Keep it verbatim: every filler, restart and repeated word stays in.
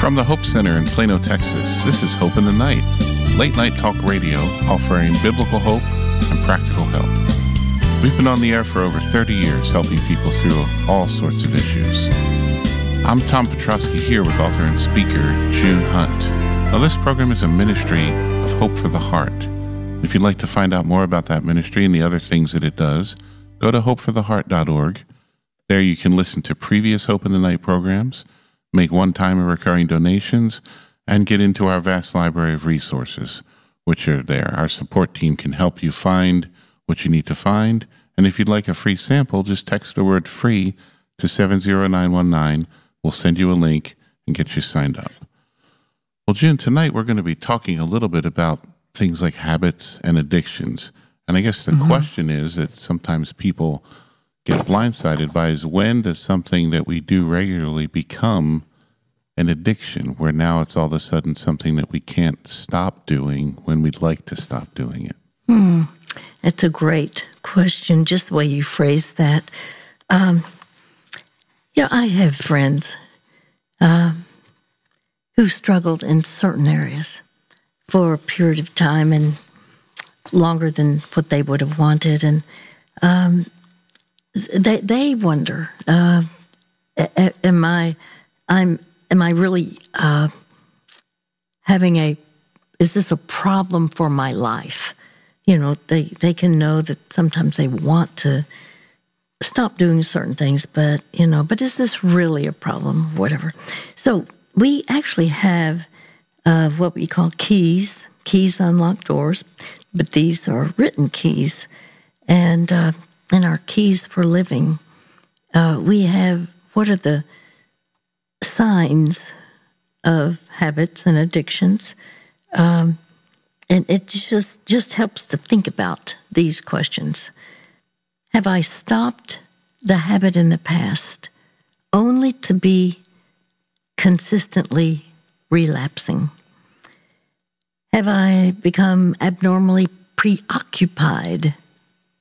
From the Hope Center in Plano, Texas, this is Hope in the Night, late night talk radio offering biblical hope and practical help. We've been on the air for over thirty years helping people through all sorts of issues. I'm Tom Petrosky here with author and speaker June Hunt. Now, this program is a ministry of Hope for the Heart. If you'd like to find out more about that ministry and the other things that it does, go to hope for the heart dot org. There you can listen to previous Hope in the Night programs, make one-time and recurring donations, and get into our vast library of resources, which are there. Our support team can help you find what you need to find, and if you'd like a free sample, just text the word FREE to seven zero nine one nine. We'll send you a link and get you signed up. Well, June, tonight we're going to be talking a little bit about things like habits and addictions. And I guess the mm-hmm. question is that sometimes people get blindsided by is when does something that we do regularly become an addiction, where now it's all of a sudden something that we can't stop doing when we'd like to stop doing it? Hmm. That's a great question, just the way you phrased that. Um, yeah, I have friends uh, who struggled in certain areas for a period of time and longer than what they would have wanted. And um, they they wonder, uh, am I, I'm, am I really uh, having a, is this a problem for my life? You know, they, they can know that sometimes they want to stop doing certain things, but, you know, but is this really a problem? Whatever. So we actually have uh, what we call keys. Keys unlock doors, but these are written keys. And uh, in our keys for living, uh, we have what are the signs of habits and addictions. Um, and it just, just helps to think about these questions. Have I stopped the habit in the past only to be consistently relapsing? Have I become abnormally preoccupied